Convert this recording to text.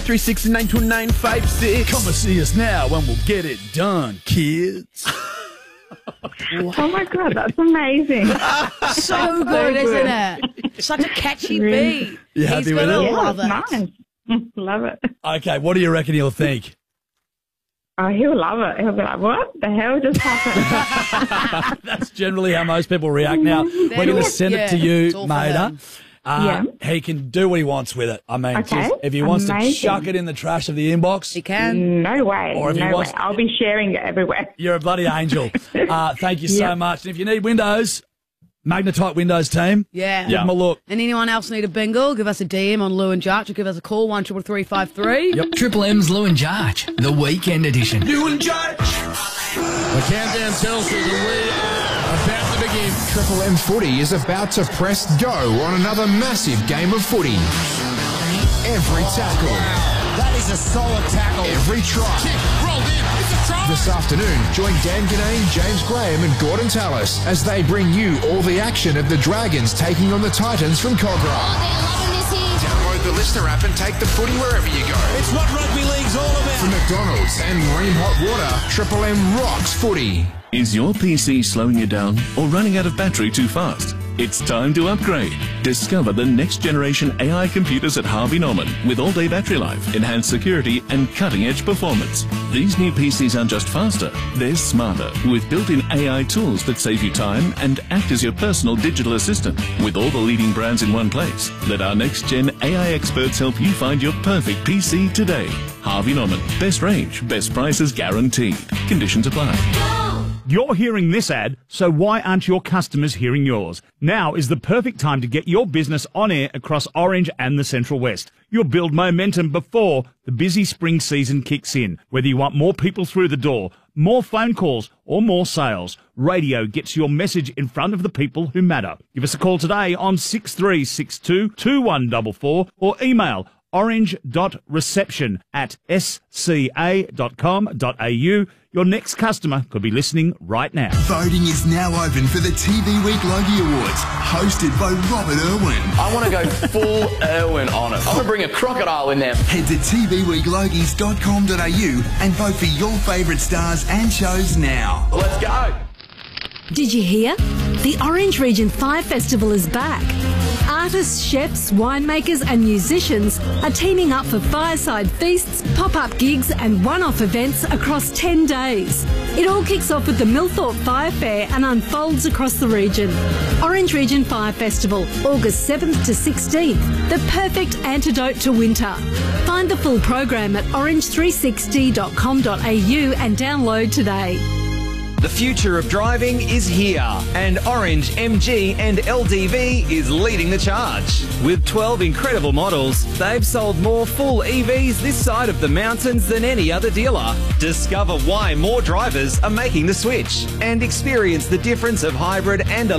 3692956. Come and see us now and we'll get it done, kids. Oh my God, that's amazing. So good, isn't it? Such a catchy beat. You happy He's with gonna it? love it. Nice. Love it. Okay, what do you reckon he'll think? Oh, he'll love it. He'll be like, what the hell just happened? That's generally how most people react. Now, we're going to send it to it's you, all for Maida. him. He can do what he wants with it. I mean, Okay, just, if he wants to amazing. chuck it in the trash of the inbox, He can. No way. Or if he No way. wants- I'll be sharing it everywhere. you're a bloody angel. Thank you so Yep. much. And if you need windows, Magnetite Windows team, Yeah. give them a look. And anyone else need a bingle, give us a DM on Lou and Jarch or give us a call, 133353. Yep. Triple M's Lou and Jarch, the weekend edition. Lou and Jarch. The countdown tells us that we are about to begin. Triple M Footy is about to press go on another massive game of footy. Every tackle, That is a solid tackle. every try. Kick, rolled in. It's a try. This afternoon, join Dan Ganane, James Graham and Gordon Tallis as they bring you all the action of the Dragons taking on the Titans from Cogra. Download the Listener app and take the footy wherever you go. It's what rugby league's all about. From McDonald's and Marine Hot Water, Triple M rocks footy. Is your PC slowing you down or running out of battery too fast? It's time to upgrade. Discover the next generation AI computers at Harvey Norman with all-day battery life, enhanced security, and cutting-edge performance. These new PCs aren't just faster, they're smarter, with built-in AI tools that save you time and act as your personal digital assistant. With all the leading brands in one place, let our next-gen AI experts help you find your perfect PC today. Harvey Norman. Best range, best prices guaranteed. Conditions apply. You're hearing this ad, so why aren't your customers hearing yours? Now is the perfect time to get your business on air across Orange and the Central West. You'll build momentum before the busy spring season kicks in. Whether you want more people through the door, more phone calls, or more sales, radio gets your message in front of the people who matter. Give us a call today on 6362 2144 or email orange.reception@sca.com.au. Your next customer could be listening right now. Voting is now open for the TV Week Logie Awards, hosted by Robert Irwin. I want to go full Irwin on it. I'm going to bring a crocodile in there. Head to tvweeklogies.com.au and vote for your favourite stars and shows now. Let's go. Did you hear? The Orange Region 5 Festival is back. Artists, chefs, winemakers and musicians are teaming up for fireside feasts, pop-up gigs and one-off events across 10 days. It all kicks off with the Millthorpe Fire Fair and unfolds across the region. Orange Region 5 Festival, August 7th to 16th, the perfect antidote to winter. Find the full program at orange360.com.au and download today. The future of driving is here, and Orange, MG and LDV is leading the charge. With 12 incredible models, they've sold more full EVs this side of the mountains than any other dealer. Discover why more drivers are making the switch and experience the difference of hybrid and